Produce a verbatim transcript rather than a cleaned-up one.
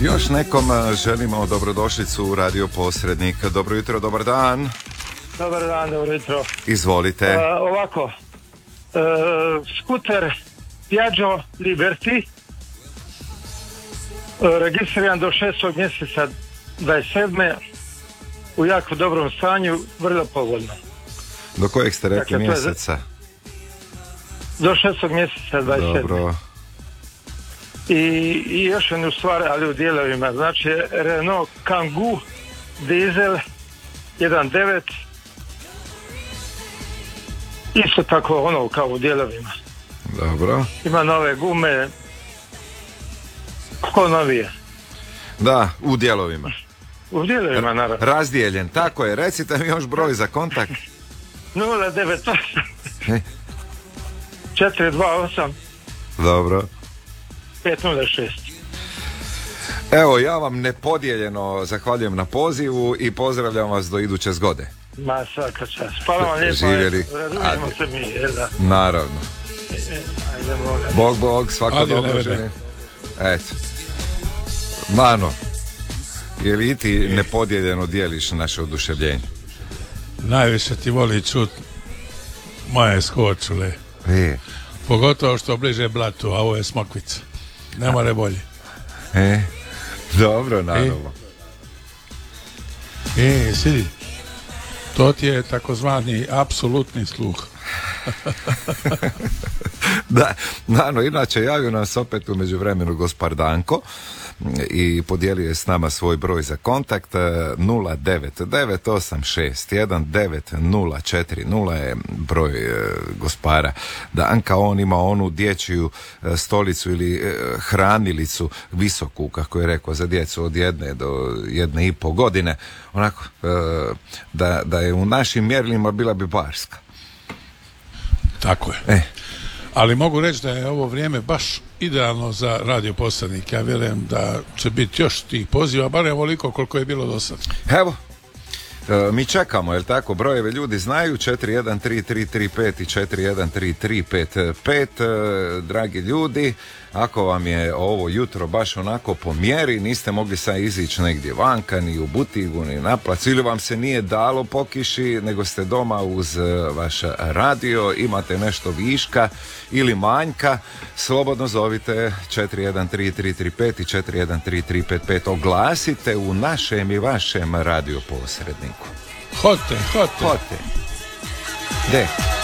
Još nekom želimo dobrodošlicu u Radio Posrednik. Dobro jutro, dobar dan. Dobar dan, dobro jutro. Izvolite. Uh, ovako, uh, skuter Piaggio Liberty, uh, registriran do šestog mjeseca dvadeset sedme u jako dobrom stanju, vrlo pogodno. Do kojeg ste rekli dakle, mjeseca? Do šestog mjeseca dvadeset sedme. Dobro. I, i još jednu stvar, ali u dijelovima. Znači, Renault Kangoo dizel jedan devet, isto tako ono kao u dijelovima. Dobro. Ima nove gume, ko novije. Da, u dijelovima. U dijelovima, naravno. Razdijeljen, tako je. Recite mi još broj za kontakt. nula devet osam četiri dva osam Dobro. pet nula šest. Evo, ja vam nepodijeljeno zahvaljujem na pozivu i pozdravljam vas do iduće zgode. Ma, svaka čast. Hvala vam lijepo. Živjeli. Razumijemo se mi, jer da. Naravno. Ajde, molim. Bog, bog, svako Adje, dobro želim. Eto. Mano, je li i ti nepodijeljeno dijeliš naše oduševljenje? Najviše ti voli čut moje skočule. E. Pogotovo što bliže blatu, a ovo je Smokvica. Ne more bolje. E. Dobro, naravno. E, e sidi. To ti je takozvani apsolutni sluh. Da, Nano, inače javio nas opet u međuvremenu gospar Danko i podijelio je s nama svoj broj za kontakt. Nula devet devet osam šest jedan devet nula četiri nula je broj e, gospara Danka. On ima onu dječju e, stolicu ili e, hranilicu visoku, kako je rekao, za djecu od jedne do jedne i pol godine, onako e, da, da je u našim mjerilima bila bi barska. Tako je. E. Ali mogu reći da je ovo vrijeme baš idealno za Radio Posrednik. Ja vjerujem da će biti još tih poziva, bar je ovoliko koliko je bilo do sad. Evo, e, mi čekamo, jel tako, brojeve ljudi znaju, četiri jedan tri tri tri pet i četiri jedan tri tri pet pet, e, dragi ljudi, ako vam je ovo jutro baš onako po mjeri, niste mogli sad izići negdje vanka, ni u butigu, ni na placu, ili vam se nije dalo po kiši, nego ste doma uz vaš radio, imate nešto viška ili manjka, slobodno zovite četiri jedan tri tri tri pet i četiri jedan tri tri pet pet, oglasite u našem i vašem Radio Posredniku. Hote, hote. Hote. De.